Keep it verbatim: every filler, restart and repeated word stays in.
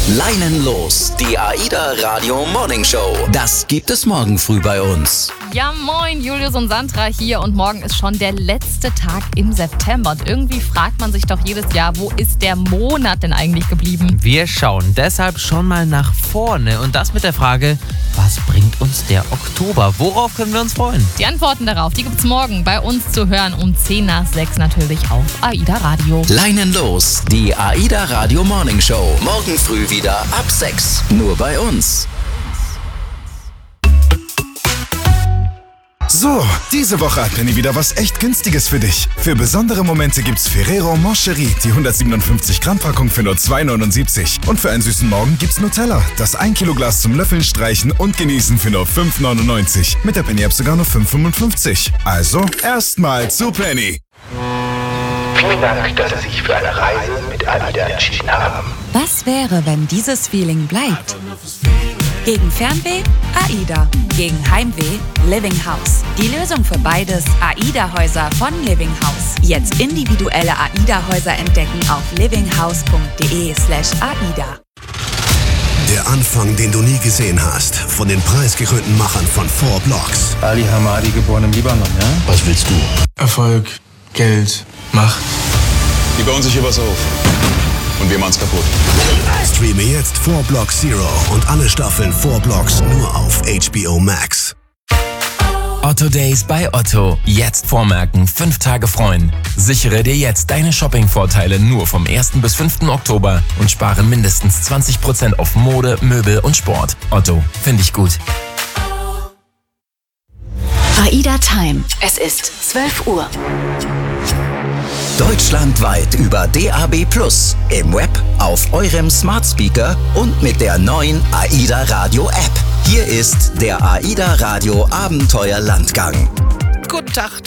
Leinenlos, die AIDA Radio Morning Show. Das gibt es morgen früh bei uns. Ja, moin, Julius und Sandra hier und morgen ist schon der letzte Tag im September. Und irgendwie fragt man sich doch jedes Jahr, wo ist der Monat denn eigentlich geblieben? Wir schauen deshalb schon mal nach vorne und das mit der Frage, was bringt uns der Oktober? Worauf können wir uns freuen? Die Antworten darauf, die gibt's morgen bei uns zu hören um zehn nach sechs natürlich auf AIDA Radio. Leinenlos, die AIDA Radio Morning Show. Morgen früh wieder ab sechs. Nur bei uns. So, diese Woche hat Penny wieder was echt Günstiges für dich. Für besondere Momente gibt's Ferrero Moncherie, die hundertsiebenundfünfzig Gramm Packung für nur zwei neunundsiebzig. Und für einen süßen Morgen gibt's Nutella, das ein Kilo Glas zum Löffeln, Streichen und Genießen für nur fünf neunundneunzig. Mit der Penny-App sogar nur fünf fünfundfünfzig. Also, erstmal zu Penny. Vielen Dank, dass Sie sich für eine Reise mit AIDA entschieden haben. Was wäre, wenn dieses Feeling bleibt? Gegen Fernweh? AIDA. Gegen Heimweh? Living House. Die Lösung für beides: AIDA-Häuser von Living House. Jetzt individuelle AIDA-Häuser entdecken auf livinghouse.de slash AIDA. Der Anfang, den du nie gesehen hast, von den preisgekrönten Machern von Four Blocks. Ali Hamadi, geboren im Libanon, ja? Was willst du? Erfolg, Geld, Macht. Die bauen sich hier was auf. Und wir machen's kaputt. Streame jetzt Four Blocks Zero und alle Staffeln Four Blocks nur auf H B O Max. Otto Days bei Otto. Jetzt vormerken, fünf Tage freuen. Sichere dir jetzt deine Shopping-Vorteile nur vom ersten bis fünften Oktober und spare mindestens zwanzig Prozent auf Mode, Möbel und Sport. Otto, finde ich gut. AIDA Time. Es ist zwölf Uhr. Deutschlandweit über D A B plus, im Web, auf eurem Smart Speaker und mit der neuen AIDA Radio App. Hier ist der AIDA Radio Abenteuer Landgang. Guten Tag.